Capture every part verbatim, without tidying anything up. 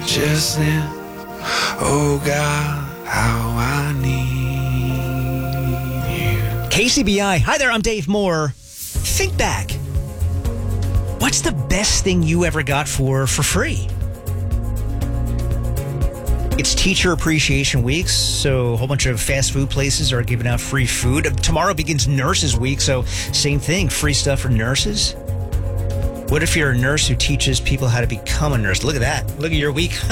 just then. Oh God, how I need you. K C B I. Hi there, I'm Dave Moore. Think back. What's the best thing you ever got for, for free? It's Teacher Appreciation Week, so a whole bunch of fast food places are giving out free food. Tomorrow begins Nurses Week, so same thing, free stuff for nurses. What if you're a nurse who teaches people how to become a nurse? Look at that. Look at your week.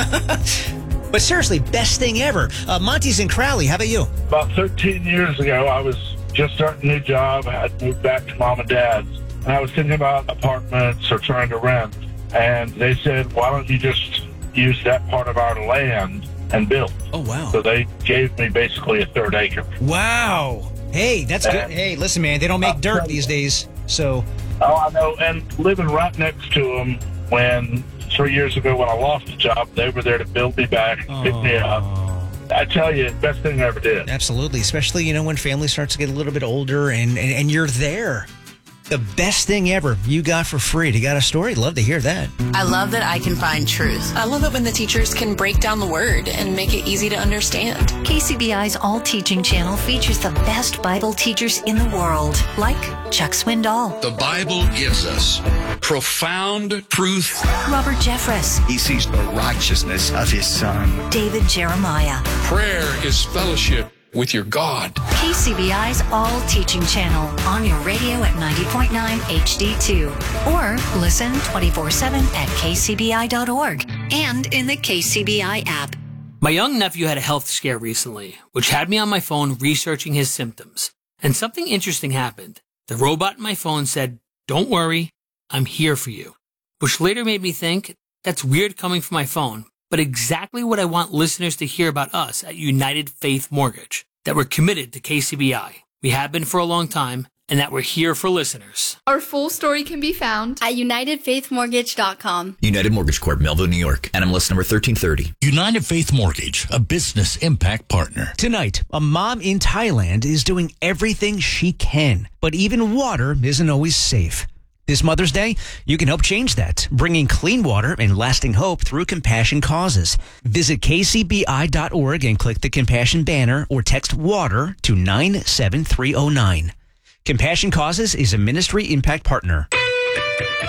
But seriously, best thing ever. Uh, Monty's in Crowley. How about you? About thirteen years ago, I was just starting a new job. I had moved back to mom and dad's. And I was thinking about apartments or trying to rent. And they said, why don't you just use that part of our land and build? Oh, wow. So they gave me basically a third acre. Wow. Hey, that's good. And Hey, listen, man, they don't make I'll dirt tell you. these days. So, Oh, I know. And living right next to them when three years ago when I lost the job, they were there to build me back, pick me up. I tell you, best thing I ever did. absolutely. Especially, you know, when family starts to get a little bit older and, and, and you're there. The best thing ever you got for free. You got a story? Love to hear that. I love that I can find truth. I love it when the teachers can break down the word and make it easy to understand. K C B I's All Teaching channel features the best Bible teachers in the world, like Chuck Swindoll, The Bible gives us profound truth. Robert Jeffress, He sees the righteousness of his son. David Jeremiah. Prayer is fellowship with your God. K C B I's All Teaching channel on your radio at ninety point nine H D two. Or listen twenty-four seven at k c b i dot org and in the K C B I app. My young nephew had a health scare recently, which had me on my phone researching his symptoms. And something interesting happened. The robot in my phone said, "Don't worry, I'm here for you." Which later made me think, that's weird coming from my phone, but exactly what I want listeners to hear about us at United Faith Mortgage, that we're committed to K C B I. We have been for a long time, and that we're here for listeners. Our full story can be found at united faith mortgage dot com. United Mortgage Corp, Melville, New York. N M L S number thirteen thirty. United Faith Mortgage, a business impact partner. Tonight, a mom in Thailand is doing everything she can, but even water isn't always safe. This Mother's Day, you can help change that, bringing clean water and lasting hope through Compassion Causes. Visit k c b i dot org and click the Compassion banner or text WATER to nine seven three oh nine. Compassion Causes is a ministry impact partner.